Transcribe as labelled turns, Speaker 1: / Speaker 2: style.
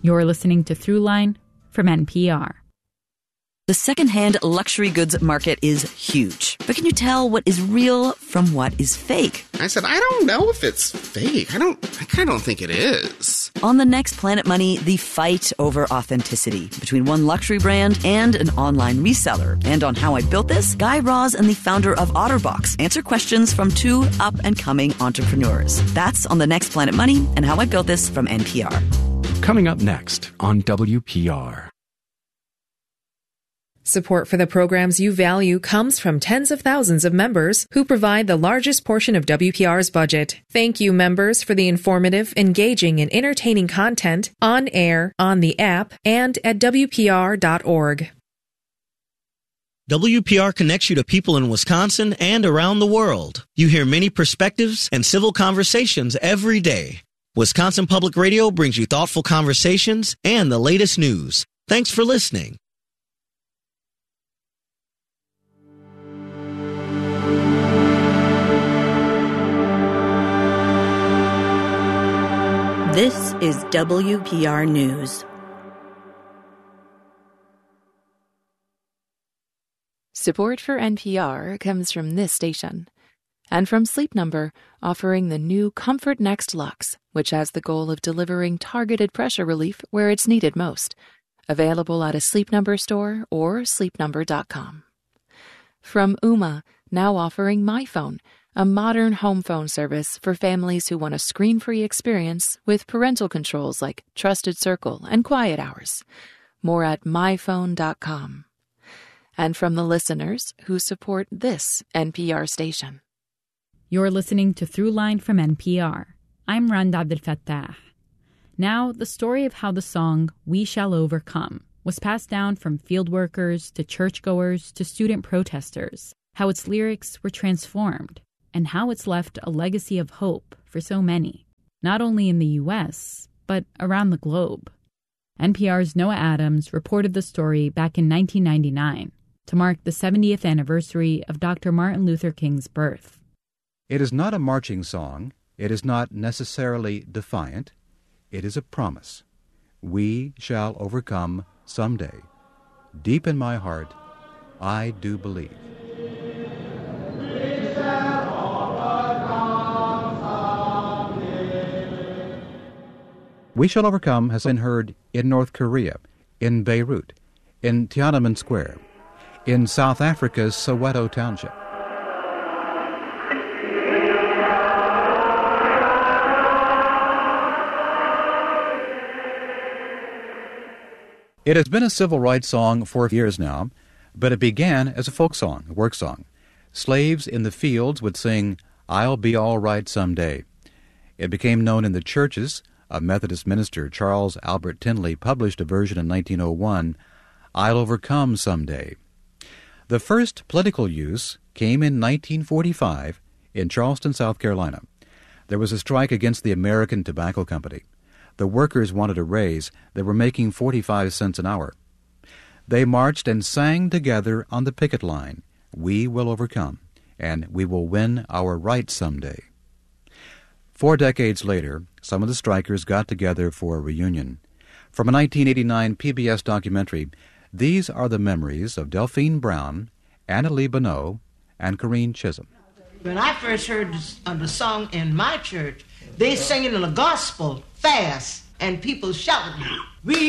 Speaker 1: You're listening to Throughline from NPR.
Speaker 2: The secondhand luxury goods market is huge. But can you tell what is real from what is fake?
Speaker 3: I said, I don't know if it's fake. I kind of don't think it is.
Speaker 2: On the next Planet Money, the fight over authenticity between one luxury brand and an online reseller. And on How I Built This, Guy Raz and the founder of OtterBox answer questions from two up-and-coming entrepreneurs. That's on the next Planet Money and How I Built This from NPR.
Speaker 4: Coming up next on WPR.
Speaker 5: Support for the programs you value comes from tens of thousands of members who provide the largest portion of WPR's budget. Thank you, members, for the informative, engaging, and entertaining content on air, on the app, and at WPR.org.
Speaker 6: WPR connects you to people in Wisconsin and around the world. You hear many perspectives and civil conversations every day. Wisconsin Public Radio brings you thoughtful conversations and the latest news. Thanks for listening.
Speaker 2: This is WPR News.
Speaker 7: Support for NPR comes from this station and from Sleep Number, offering the new Comfort Next Luxe, which has the goal of delivering targeted pressure relief where it's needed most. Available at a Sleep Number store or sleepnumber.com. From Ooma, now offering MyPhone, a modern home phone service for families who want a screen-free experience with parental controls like Trusted Circle and Quiet Hours. More at myphone.com. And from the listeners who support this NPR station.
Speaker 1: You're listening to Throughline from NPR. I'm Rand Abdel Fattah. Now, the story of how the song We Shall Overcome was passed down from field workers to churchgoers to student protesters, how its lyrics were transformed, and how it's left a legacy of hope for so many, not only in the U.S., but around the globe. NPR's Noah Adams reported the story back in 1999 to mark the 70th anniversary of Dr. Martin Luther King's birth.
Speaker 8: It is not a marching song. It is not necessarily defiant. It is a promise. We shall overcome someday. Deep in my heart, I do believe. We Shall Overcome has been heard in North Korea, in Beirut, in Tiananmen Square, in South Africa's Soweto Township. It has been a civil rights song for years now, but it began as a folk song, a work song. Slaves in the fields would sing, "I'll be all right someday." It became known in the churches. A Methodist minister, Charles Albert Tindley, published a version in 1901, "I'll Overcome Someday." The first political use came in 1945 in Charleston, South Carolina. There was a strike against the American Tobacco Company. The workers wanted a raise. They were making 45 cents an hour. They marched and sang together on the picket line, "We will overcome, and we will win our rights someday." 4 decades later, some of the strikers got together for a reunion. From a 1989 PBS documentary, these are the memories of Delphine Brown, Anna Lee Bonneau, and Corinne Chisholm.
Speaker 9: When I first heard the song in my church, they sang it in the gospel fast, and people shouted, "We